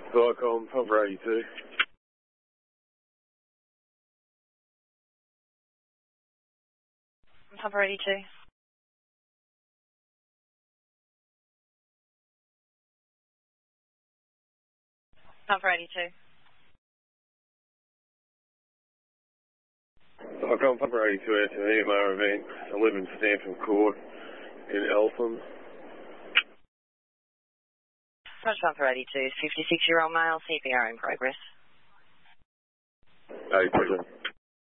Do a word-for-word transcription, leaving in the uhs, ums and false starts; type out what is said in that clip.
Viacom, Pumper eighty-two. Pumper eighty-two. Pumper eighty-two. Viacom, Pumper eighty-two, out to the E M R event. I live in Stanton Court in Eltham. Roger, Pumper eighty-two, fifty-six-year-old male, C P R in progress. eighty-two.